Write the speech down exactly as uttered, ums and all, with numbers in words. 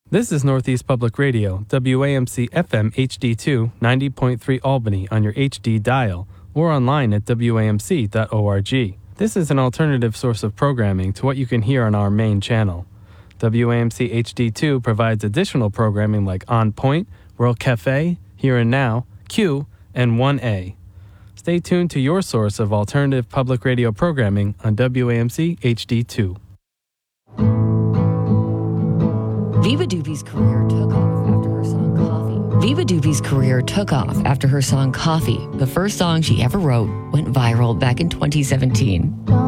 This is Northeast Public Radio, W A M C F M H D two, ninety point three Albany on your H D dial, or online at W A M C dot org. This is an alternative source of programming to what you can hear on our main channel. W A M C H D two provides additional programming like On Point, World Cafe, Here and Now, Q, and one A. Stay tuned to your source of alternative public radio programming on W A M C H D two. Viva Doovy's career took off after her song Coffee. Viva Doovy's career took off after her song Coffee, the first song she ever wrote, went viral back in twenty seventeen.